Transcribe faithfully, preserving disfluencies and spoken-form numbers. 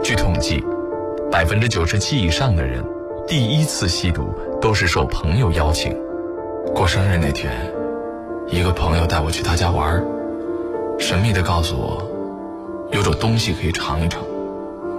据统计，百分之九十七以上的人第一次吸毒都是受朋友邀请。过生日那天，一个朋友带我去他家玩，神秘地告诉我，有种东西可以尝一尝。